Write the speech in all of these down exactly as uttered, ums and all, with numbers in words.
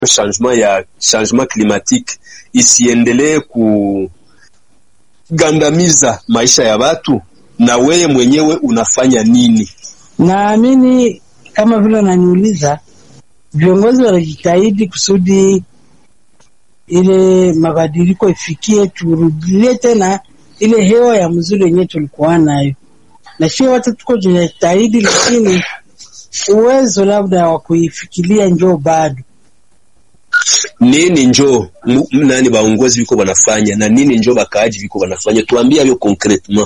changement ya changement climatique isiendelee kugandamiza maisha ya watu, na wewe mwenyewe unafanya nini? Naamini kama vile unaniuliza, viongozi wanajitahidi kusudi ile mabadiliko ifikie, turudie tena ile hewa ya mzuri yenyewe tulikuwa nayo. Na sio watu tuko tunajitahidi, lakini uwezo labda wa kuifikiria njoo bado. Nini njoo nani baongozi biko wanafanya na nini njoo bakaaji biko wanafanya? Tuambie hiyo concretement.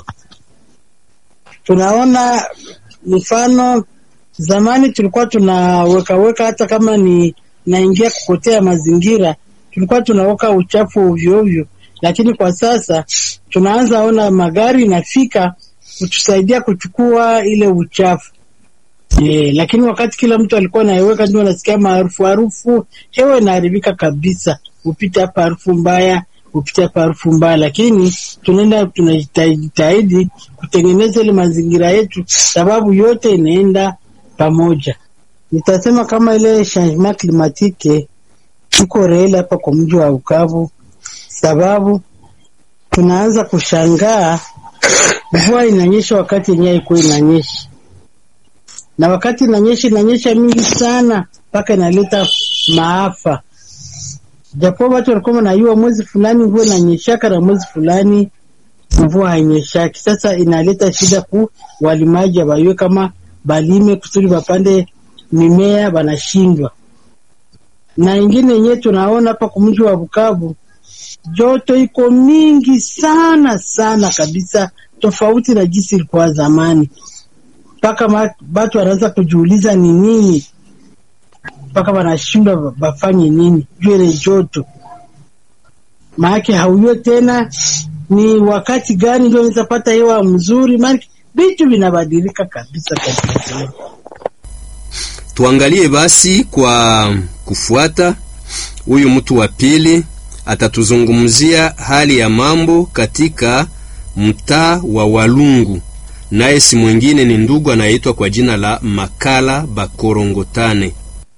Tunaona mfano zamani tulikuwa tunaweka weka hata kama ni naingia kukotea mazingira, tulikuwa tunaweka uchafu ovyo ovyo, lakini kwa sasa tunaanza ona magari inafika kutusaidia kuchukua ile uchafu. Yeah, lakini wakati kila mtu alikuwa anaiweka ndio nasikia harufu harufu, hewa inaharibika kabisa. Upite hapa harufu mbaya, upite hapa harufu mbaya, lakini tunaenda tunajitahidi kutengeneza ile mazingira yetu, sababu yote inaenda pamoja. Nitasema kama ile changement climatique iko real hapa kwa mji wa Bukavu, sababu tunaanza kushangaa mvua inanyesha wakati yenyewe iko inanyesha, na wakati inanyesha inanyesha mingi sana mpaka inaleta maafa. Japo watu walikuwa wanajua mwezi fulani mvua inanyeshaka na mwezi fulani mvua hainyeshaki. Sasa inaleta shida ku walimaji waiwe kama balime kusudi wapande mimea wanashindwa. Na ingine yenyewe tunaona hapa kwa mji wa Bukavu, joto iko mingi sana sana kabisa, tofauti na jinsi ilikuwa zamani. Paka watu wanaanza kujiuliza ni nini, paka wanashindwa bafanye nini juu ile joto. Maana hauyo tena ni wakati gani ndio unaweza pata hewa mzuri, maana vitu vinabadilika kabisa kabisa. Tuangalie basi kwa kufuata, huyu mtu wa pili atatuzungumzia hali ya mambo katika mtaa wa Walungu, naye si mwingine ni ndugu anaitwa kwa jina la Makala Bakorongotane.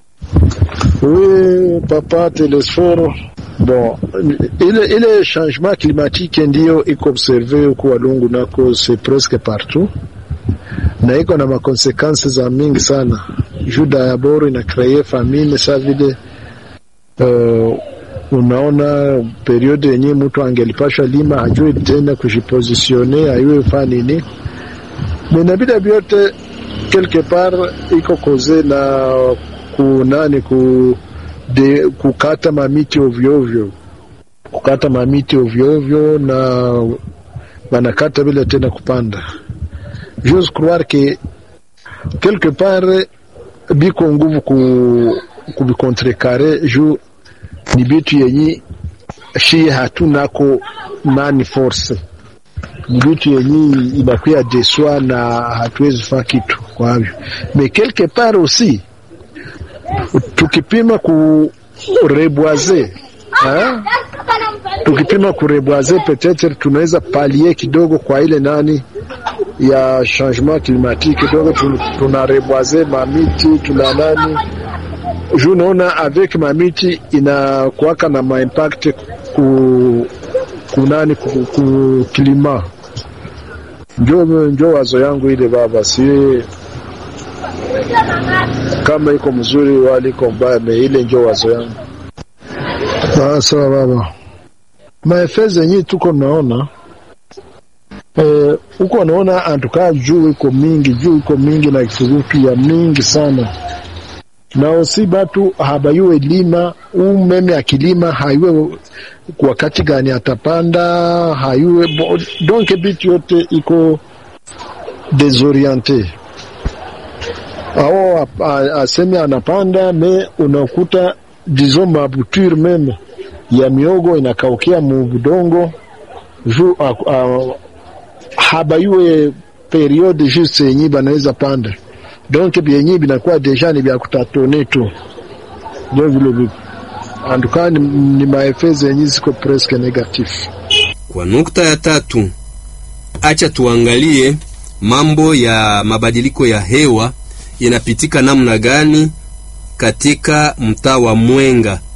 Oui, papa Telesforo. Bon, ile ile changement climatique ndio iko observé huko Walungu nako, c'est presque partout, na iko na makonsekansi za mingi sana. Juda ya boro ina créer famine sa vile uh, unaona periode yenye mtu angelipasha lima ajue tena kujipositione ayue fani nini. Menabida biote quelque part iko koze na kunani ku de kukata mamiti ovyo ovyo, kukata mamiti ovyo ovyo na banakata bila tena kupanda. J'ose croire que quelque part biko nguvu ku kubicontrecarrer juu ni bitu yenye shi hatunako mani force, ni bitu yenye inakuya deswa na hatuwezi fa kitu kwa hivyo. Mais quelque part aussi tukipima ku reboiser hein, tukipima ku reboiser peut-être tunaweza palier kidogo kwa ile nani ya changement climatique, kidogo tuna reboiser mamiti tuna nani juu naona avec mamiti inakuwaka na ma impact ku kunani ku, ku klima. Njo njo wazo yangu ile baba, si kama iko mzuri wali iko mbaya, me ile njo wazo yangu. Ah, sawa baba. Maefeze yenyewe tuko naona eh, uko naona antukaa juu iko mingi, juu iko mingi na kifurutu ya mingi sana. Na osi batu habayue lima, umeme akilima hayue wakati gani atapanda, hayue donc bitu yote iko desorienté. Ao aseme anapanda me unakuta disons mabuture meme ya miogo inakaukia mubudongo juu habayue periode juste yenye banaweza panda. Donc bienye binakuwa deja ni bya kutatone tu. Ndio vile vile. Andukani ni maefeze yenye ziko presque negatif. Kwa nukta ya tatu, acha tuangalie mambo ya mabadiliko ya hewa inapitika namna gani katika mtaa wa Mwenga